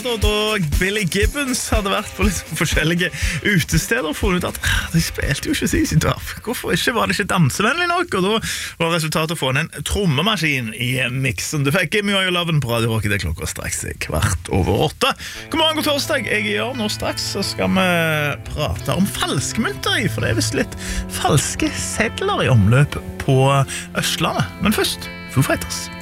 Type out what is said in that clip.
Og Billy Gibbons hadde vært på litt forskjellige utesteder og funnet ut at de spilte jo ikke CC Top. Hvorfor ikke? Var det ikke dansevennlig nok? Og da var resultatet å få en trommemaskin i mixen. Du fikk Me Are Your Lovin' på Radio Rock. Det klokka straks 7:15. God morgen, god torsdag. Jeg gjør nå straks så skal vi prate om falskmynter, for det er vist litt falske sedler i omløp på Østlandet. Men først, Foo Fighters.